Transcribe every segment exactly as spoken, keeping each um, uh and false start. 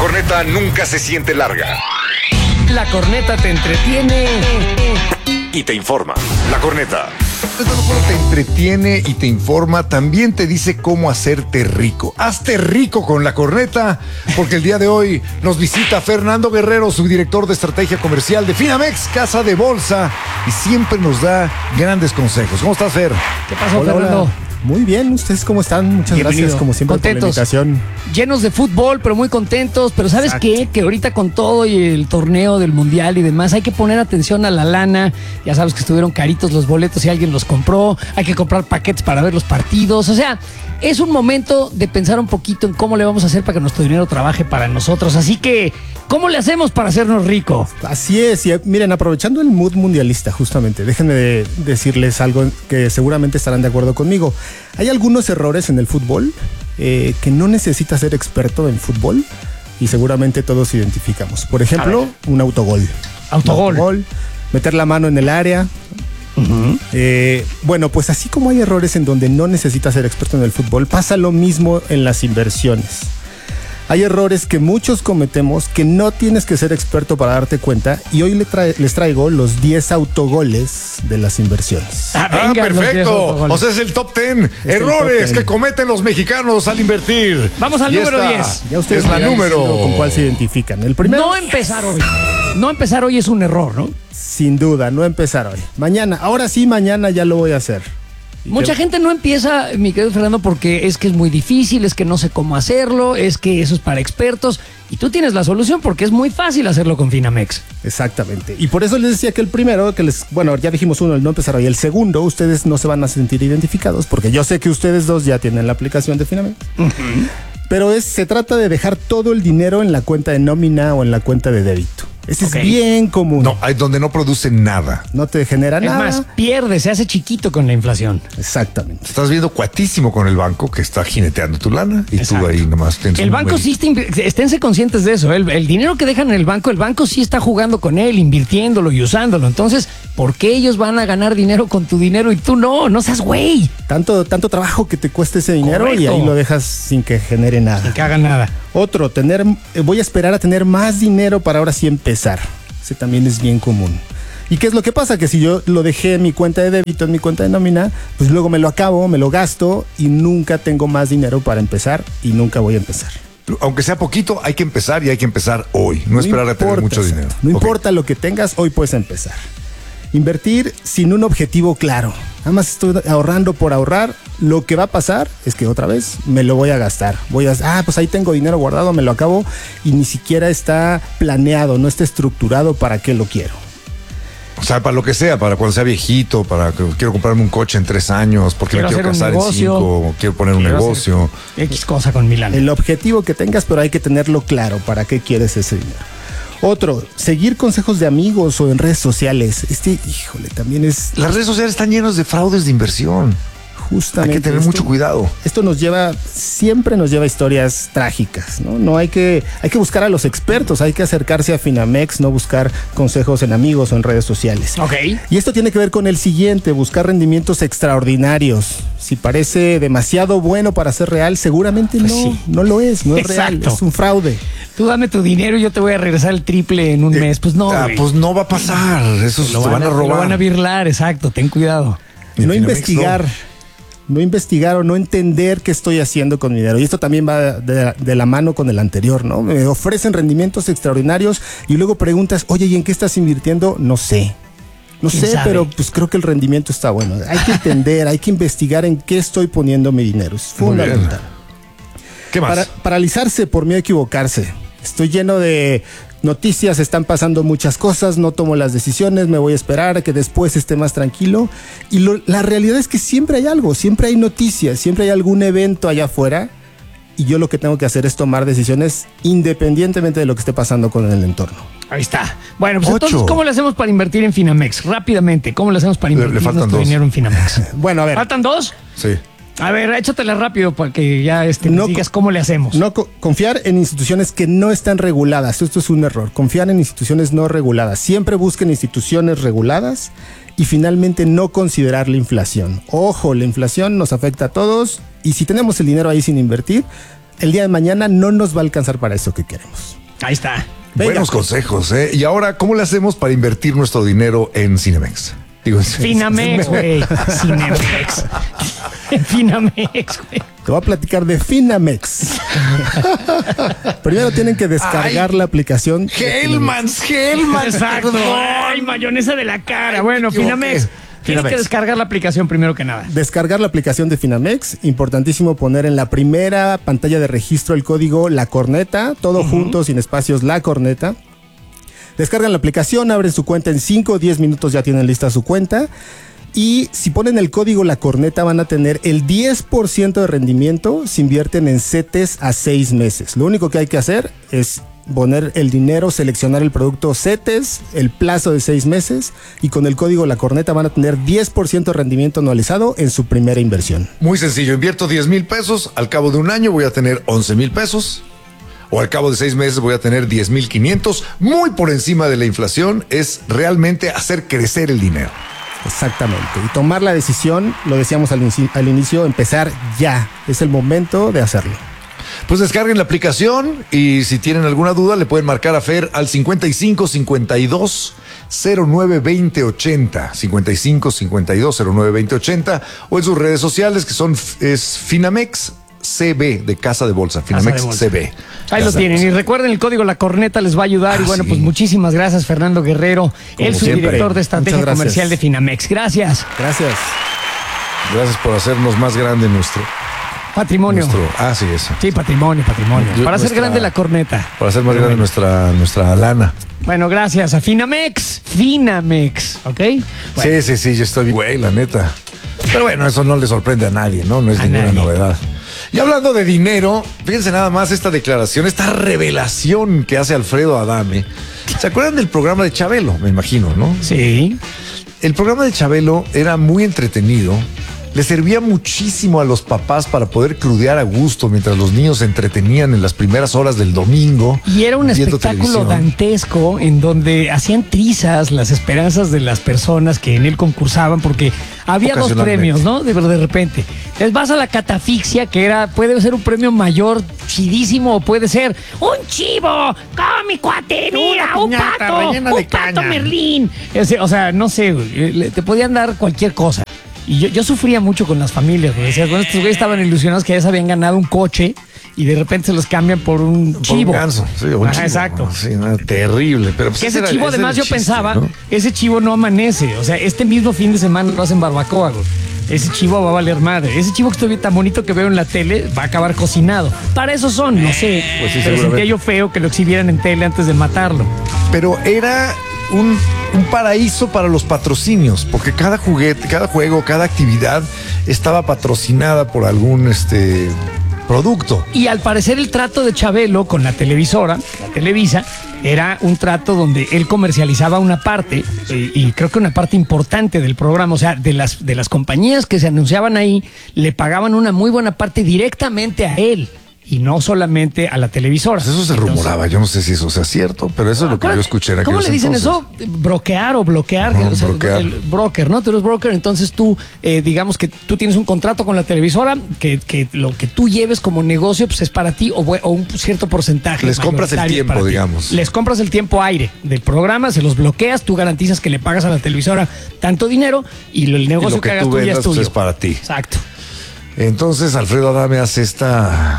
corneta nunca se siente larga. La corneta te entretiene Y te informa. La corneta. Esto no solo te entretiene y te informa, también te dice cómo hacerte rico. Hazte rico con la corneta, porque el día de hoy nos visita Fernando Guerrero, subdirector de estrategia comercial de Finamex, casa de bolsa, y siempre nos da grandes consejos. ¿Cómo estás, Fer? ¿Qué pasó, Hola, Fernando? hola. Muy bien, ¿ustedes cómo están? Muchas Bienvenido. gracias, como siempre, Contentos. por la invitación. Llenos de fútbol, pero muy contentos. Pero ¿sabes Exacto. qué? Que ahorita con todo y el torneo del Mundial y demás, hay que poner atención a la lana. Ya sabes que estuvieron caritos los boletos y alguien los compró. Hay que comprar paquetes para ver los partidos. O sea, es un momento de pensar un poquito en cómo le vamos a hacer para que nuestro dinero trabaje para nosotros. Así que, ¿cómo le hacemos para hacernos rico? Así es, y miren, aprovechando el mood mundialista, justamente, déjenme de decirles algo que seguramente estarán de acuerdo conmigo. Hay algunos errores en el fútbol eh, que no necesitas ser experto en fútbol y seguramente todos identificamos. Por ejemplo, un autogol. Autogol. Un autogol, meter la mano en el área. Uh-huh. Eh, bueno, pues así como hay errores en donde no necesitas ser experto en el fútbol, pasa lo mismo en las inversiones. Hay errores que muchos cometemos que no tienes que ser experto para darte cuenta, y hoy les, trae, les traigo los diez autogoles de las inversiones. Ah, Ah, venga, los diez perfecto. autogoles. O sea, es el top ten el errores top ten. que cometen los mexicanos al invertir. Vamos al Y número esta diez. Ya ustedes es la me irán número. diciendo con cuál se identifican. El primero, No empezar hoy. No empezar hoy es un error, ¿no? sin duda, no empezar hoy. Mañana, ahora sí, mañana ya lo voy a hacer. Y Mucha que- gente no empieza, mi querido Fernando, porque es que es muy difícil, es que no sé cómo hacerlo, es que eso es para expertos. Y tú tienes la solución porque es muy fácil hacerlo con Finamex. Exactamente. Y por eso les decía que el primero, que les, bueno, ya dijimos uno, el no empezar hoy. El segundo, ustedes no se van a sentir identificados, porque yo sé que ustedes dos ya tienen la aplicación de Finamex. Pero es, se trata de dejar todo el dinero en la cuenta de nómina o en la cuenta de débito. Ese Ok. es bien común. No, hay donde no produce nada. No te genera Es nada. más, pierde, se hace chiquito con la inflación. Exactamente. Estás viendo cuatísimo con el banco que está jineteando tu lana y Exacto. tú ahí nomás tienes El un banco numerito. sí está, inv- esténse conscientes de eso. El, el dinero que dejan en el banco, el banco sí está jugando con él, invirtiéndolo y usándolo. Entonces, ¿por qué ellos van a ganar dinero con tu dinero y tú no? No seas güey. Tanto, tanto trabajo que te cuesta ese dinero y Correcto. ahí lo dejas sin que genere Sin nada. que hagan nada. Otro, tener, eh, voy a esperar a tener más dinero para ahora sí empezar. Ese también es bien común. ¿Y qué es lo que pasa? Que si yo lo dejé en mi cuenta de débito, en mi cuenta de nómina, pues luego me lo acabo, me lo gasto y nunca tengo más dinero para empezar y nunca voy a empezar. Aunque sea poquito, hay que empezar y hay que empezar hoy. No, esperar a tener importa, mucho exacto. dinero. No Ok. importa lo que tengas, hoy puedes empezar. Invertir sin un objetivo claro. Nada más estoy ahorrando por ahorrar. Lo que va a pasar es que otra vez me lo voy a gastar. Voy a, ah, pues ahí tengo dinero guardado, me lo acabo y ni siquiera está planeado, no está estructurado para qué lo quiero. O sea, para lo que sea, para cuando sea viejito, para que quiero comprarme un coche en tres años, porque Quiero me quiero hacer un casar en negocio. cinco, quiero poner un Quiero negocio. X cosa con Milán. El objetivo que tengas, pero hay que tenerlo claro para qué quieres ese dinero. Otro, seguir consejos de amigos o en redes sociales. Este, híjole, también es Las redes sociales están llenas de fraudes de inversión. justamente. Hay que tener esto- mucho cuidado. Esto nos lleva, siempre nos lleva a historias trágicas, ¿no? No hay que, hay que buscar a los expertos, hay que acercarse a Finamex, no buscar consejos en amigos o en redes sociales. Ok. Y esto tiene que ver con el siguiente, buscar rendimientos extraordinarios. Si parece demasiado bueno para ser real, seguramente Pues no, sí. no lo es, no es real, Exacto. es un fraude. Tú dame tu dinero y yo te voy a regresar el triple en un mes. Pues no, Ah, güey. pues no va a pasar. Eso Lo te van a Lo robar. van a birlar, exacto. Ten cuidado. En No Finamex, investigar, no investigar o no entender qué estoy haciendo con mi dinero. Y esto también va de, de la mano con el anterior, ¿no? Me ofrecen rendimientos extraordinarios y luego preguntas, oye, ¿y en qué estás invirtiendo? No sé. No ¿Quién sé, sabe? pero pues creo que el rendimiento está bueno. Hay que entender, hay que investigar en qué estoy poniendo mi dinero. Es Muy bien. fundamental. ¿Qué más? Para, paralizarse por miedo a equivocarse. Estoy lleno de noticias, están pasando muchas cosas, no tomo las decisiones, me voy a esperar a que después esté más tranquilo. Y lo- la realidad es que siempre hay algo, siempre hay noticias, siempre hay algún evento allá afuera. Y yo lo que tengo que hacer es tomar decisiones independientemente de lo que esté pasando con el entorno. Ahí está. Bueno, pues Ocho. entonces, ¿cómo le hacemos para invertir en Finamex? Rápidamente, ¿cómo le hacemos para Le- le invertir faltan nuestro dos. dinero en Finamex? Bueno, a ver, ¿Faltan dos? Sí. A ver, échatela rápido para que ya este, nos No digas co- cómo le hacemos. no co- confiar en instituciones que no están reguladas. Esto es un error. Confiar en instituciones no reguladas. Siempre busquen instituciones reguladas y finalmente no considerar la inflación. Ojo, la inflación nos afecta a todos y si tenemos el dinero ahí sin invertir, el día de mañana no nos va a alcanzar para eso que queremos. Ahí está. Buenos Venga. consejos, ¿eh? Y ahora, ¿cómo le hacemos para invertir nuestro dinero en Cinemex? Digo, en Finamex, güey. Cinemex. Finamex, güey. Te voy a platicar de Finamex. Primero tienen que descargar Ay, la aplicación. Hellmans, Hellmans. Exacto. Ay, mayonesa de la cara. Bueno, me equivoqué. Finamex. Tienes Finamex. que descargar la aplicación primero que nada. Descargar la aplicación de Finamex. Importantísimo poner en la primera pantalla de registro el código La Corneta. Todo uh-huh. junto, sin espacios, La Corneta. Descargan la aplicación, abren su cuenta en cinco o diez minutos, ya tienen lista su cuenta. Y si ponen el código La Corneta van a tener el diez por ciento de rendimiento si invierten en CETES a seis meses. Lo único que hay que hacer es poner el dinero, seleccionar el producto CETES, el plazo de seis meses, y con el código La Corneta van a tener diez por ciento de rendimiento anualizado en su primera inversión. Muy sencillo, invierto diez mil pesos, al cabo de un año voy a tener once mil pesos. O al cabo de seis meses voy a tener diez mil quinientos, muy por encima de la inflación. Es realmente hacer crecer el dinero. Exactamente. Y tomar la decisión, lo decíamos al, inicio, al inicio, empezar ya. Es el momento de hacerlo. Pues descarguen la aplicación y si tienen alguna duda le pueden marcar a Fer al cincuenta y cinco cincuenta y dos cero nueve veinte ochenta, cincuenta y cinco cincuenta y dos cero nueve veinte ochenta, o en sus redes sociales que son es Finamex C B, de Casa de Bolsa, Finamex de Bolsa. C B. Ahí lo tienen. Y recuerden, el código La Corneta les va a ayudar. Ah, y bueno, sí. pues muchísimas gracias, Fernando Guerrero, el siempre. subdirector de Estrategia Muchas gracias. Comercial de Finamex. Gracias. Gracias. Gracias por hacernos más grande nuestro, Patrimonio. nuestro ah, sí, eso. Sí, patrimonio, patrimonio. Yo- Para hacer nuestra- grande la corneta. Para hacer más grande nuestra, nuestra lana. Bueno, gracias a Finamex. Finamex, ¿ok? Bueno, Sí, sí, sí, yo estoy bien, güey, la neta. Pero bueno, eso no le sorprende a nadie, ¿no? No es A ninguna nadie. novedad. Y hablando de dinero, fíjense nada más esta declaración, esta revelación que hace Alfredo Adame. ¿Se acuerdan del programa de Chabelo? Me imagino, ¿no? sí. El programa de Chabelo era muy entretenido. Le servía muchísimo a los papás para poder crudear a gusto mientras los niños se entretenían en las primeras horas del domingo. Y era un viendo espectáculo televisión. dantesco en donde hacían trizas las esperanzas de las personas que en él concursaban, porque había dos Ocasionalmente. premios, ¿no? De, de repente. Les vas a la catafixia, que era, puede ser un premio mayor, chidísimo, o puede ser un chivo, como mi cuate, mira, un piñata pato, rellena un de pato caña. Merlín. O sea, o sea, no sé, güey, le- te podían dar cualquier cosa. Y yo, yo sufría mucho con las familias, porque decías, bueno, estos güeyes estaban ilusionados que ya se habían ganado un coche y de repente se los cambian por un Por chivo. un ganso, sí, un Ajá, chivo. Exacto. Sí, no, terrible. Pero pues Que ese ese era- chivo, ese era además, el yo chiste, pensaba, ¿no? ese chivo no amanece. O sea, este mismo fin de semana lo hacen barbacoa, güey. Ese chivo va a valer madre. Ese chivo que estoy tan bonito que veo en la tele va a acabar cocinado. Para eso son, no sé. Pues sí, pero seguramente. sentía yo feo que lo exhibieran en tele antes de matarlo. Pero era un, un paraíso para los patrocinios, porque cada juguete, cada juego, cada actividad estaba patrocinada por algún este producto. Y al parecer el trato de Chabelo con la televisora, la Televisa, era un trato donde él comercializaba una parte, eh, y creo que una parte importante del programa, o sea, de las, de las compañías que se anunciaban ahí, le pagaban una muy buena parte directamente a él y no solamente a la televisora. Pues eso se Entonces, rumoraba, yo no sé si eso sea cierto, pero eso es lo que yo escuché en ¿Cómo aquellos le dicen entonces. eso? Broquear o bloquear. Ajá, o sea, broquear. El broker, ¿no? Tú eres broker, entonces tú, eh, digamos que tú tienes un contrato con la televisora, que, que lo que tú lleves como negocio pues es para ti, o, bu- o un cierto porcentaje. Les compras el mayoritario tiempo, para ti. digamos. Les compras el tiempo aire del programa, se los bloqueas, tú garantizas que le pagas a la televisora tanto dinero y lo- el negocio lo que que hagas tú tú ya vendas, es pues, tuyo. es para ti. Exacto. Entonces Alfredo Adame hace esta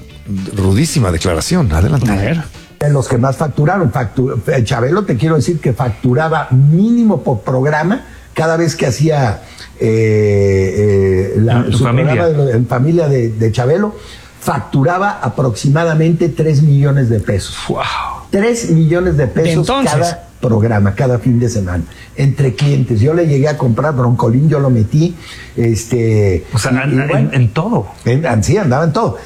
rudísima declaración. Adelante. A ver. De los que más facturaron. Factu- eh, Chabelo, te quiero decir que facturaba mínimo por programa cada vez que hacía eh, eh, la, En su familia. programa de, lo- en familia de, de Chabelo, facturaba aproximadamente tres millones de pesos. Wow. tres millones de pesos entonces. cada programa, cada fin de semana, entre clientes. Yo le llegué a comprar broncolín, yo lo metí, este... O sea, y- en, y bueno, en- en todo. en- sí, andaba en todo.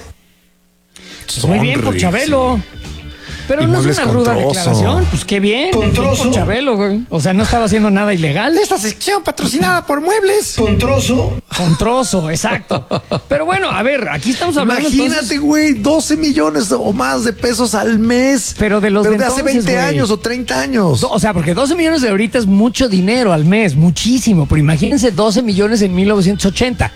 Muy bien por Sonrix. Chabelo. Pero Y no es muebles una con ruda trozo. declaración. Pues qué bien. Con bien trozo. por Chabelo, güey. O sea, no estaba haciendo nada ilegal. Esta sección patrocinada por Muebles. Con trozo. Con trozo, exacto. Pero bueno, a ver, aquí estamos hablando Imagínate, entonces- güey, doce millones o más de pesos al mes. Pero de los de hace entonces, veinte güey. años o treinta años. O sea, porque doce millones de ahorita es mucho dinero al mes, muchísimo. Pero imagínense doce millones en mil novecientos ochenta.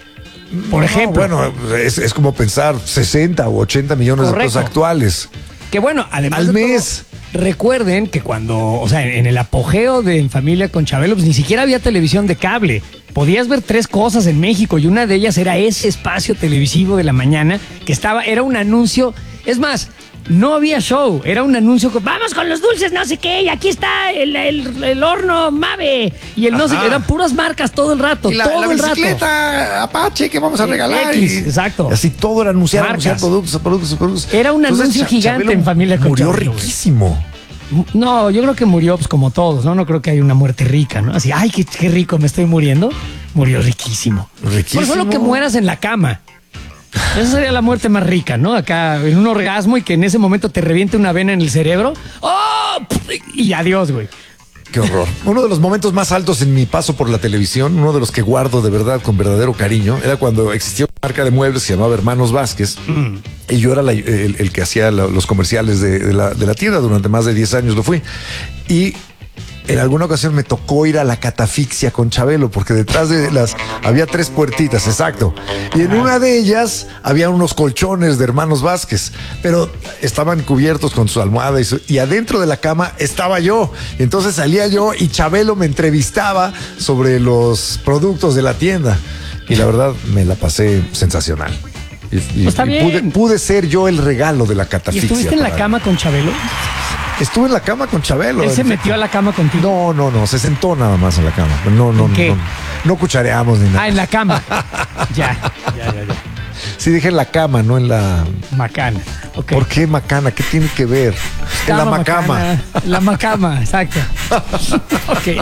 por No, ejemplo. bueno, es, es como pensar sesenta o ochenta millones Correcto. de pesos actuales. Que bueno, además Al de mes. todo, recuerden que cuando, o sea, en, en el apogeo de En Familia con Chabelo, pues ni siquiera había televisión de cable. Podías ver tres cosas en México y una de ellas era ese espacio televisivo de la mañana que estaba, era un anuncio. Es más, no había show, era un anuncio con, vamos con los dulces, no sé qué, y aquí está el, el- el horno Mave. Y el no sé Ajá. qué, eran puras marcas todo el rato, Y la, todo la el rato. bicicleta Apache que vamos a regalar. X, y- exacto. y así todo era anunciar, Marcas. anunciar productos, productos, productos. Era un anuncio Cha- gigante Chabelo En Familia con Murió Chabelo, güey. riquísimo. No, yo creo que murió pues, como todos, ¿no? No creo que haya una muerte rica, ¿no? Así, ay, qué, qué rico, me estoy muriendo. Murió riquísimo. Riquísimo. Por solo que mueras en la cama. Esa sería la muerte más rica, ¿no? Acá en un orgasmo y que en ese momento te reviente una vena en el cerebro. ¡Oh! Y adiós, güey. Qué horror. Uno de los momentos más altos en mi paso por la televisión, uno de los que guardo de verdad con verdadero cariño, era cuando existía una marca de muebles que se llamaba Hermanos Vázquez. Y yo era la- el, el que hacía la- los comerciales de, de la, de la tienda. Durante más de diez años lo fui. Y en alguna ocasión me tocó ir a la catafixia con Chabelo, porque detrás de las había tres puertitas, exacto. Y en una de ellas había unos colchones de Hermanos Vázquez, pero estaban cubiertos con su almohada y, su- y adentro de la cama estaba yo. Y entonces salía yo y Chabelo me entrevistaba sobre los productos de la tienda. Y la verdad me la pasé sensacional. Y, y- Pues está y bien. pude, pude ser yo el regalo de la ¿Y catafixia. estuviste en la para- cama con Chabelo? Estuve en la cama con Chabelo. Él se en metió a la cama contigo. no, no, no, se sentó nada más en la cama. No, no, ¿En qué? no. No cuchareamos ni nada. Ah, en la cama. ya, ya, ya, ya. Sí dije en la cama, no en la. Macana. Ok. ¿Por qué macana? ¿Qué tiene que ver? En la Cama, macama. macana. La macama, exacto. Ok.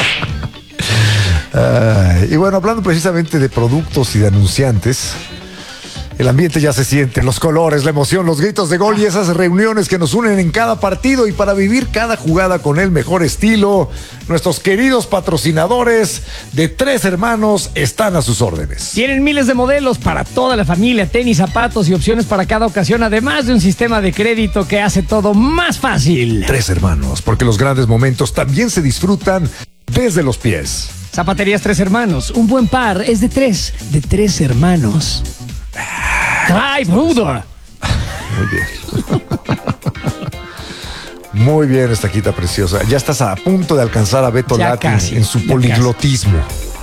Ay, y bueno, hablando precisamente de productos y de anunciantes, el ambiente ya se siente, los colores, la emoción, los gritos de gol y esas reuniones que nos unen en cada partido y para vivir cada jugada con el mejor estilo, nuestros queridos patrocinadores de Tres Hermanos están a sus órdenes. Tienen miles de modelos para toda la familia, tenis, zapatos y opciones para cada ocasión, además de un sistema de crédito que hace todo más fácil. Tres Hermanos, porque los grandes momentos también se disfrutan desde los pies. Zapaterías Tres Hermanos, un buen par es de tres, de tres hermanos. ¡Ay, brudo! Muy bien. Muy bien, esta quita preciosa. Ya estás a punto de alcanzar a Beto Ya Lati casi, en su ya poliglotismo.